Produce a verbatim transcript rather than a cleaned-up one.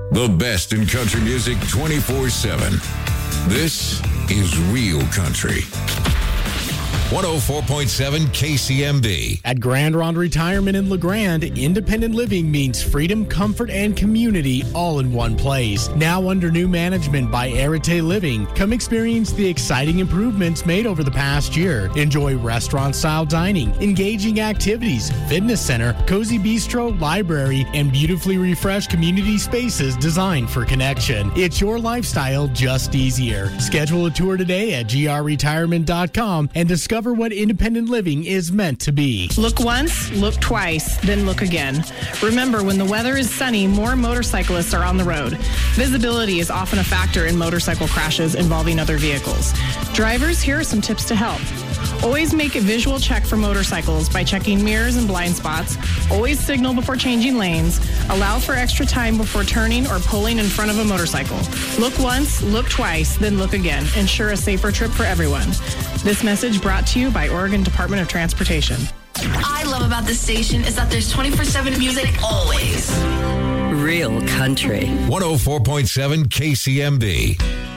The best in country music twenty-four seven. This is Real Country. one oh four point seven K C M B. At Grand Ronde Retirement in LeGrand, independent living means freedom, comfort, and community all in one place. Now under new management by Arete Living, come experience the exciting improvements made over the past year. Enjoy restaurant-style dining, engaging activities, fitness center, cozy bistro, library, and beautifully refreshed community spaces designed for connection. It's your lifestyle just easier. Schedule a tour today at G R retirement dot com and discover Discover what independent living is meant to be. Look once, look twice, then look again. Remember, when the weather is sunny, more motorcyclists are on the road. Visibility is often a factor in motorcycle crashes involving other vehicles. Drivers, here are some tips to help. Always make a visual check for motorcycles by checking mirrors and blind spots. Always signal before changing lanes. Allow for extra time before turning or pulling in front of a motorcycle. Look once, look twice, then look again. Ensure a safer trip for everyone. This message brought to you by Oregon Department of Transportation. I love about this station is that there's twenty-four seven music always. Real Country. one oh four point seven K C M B.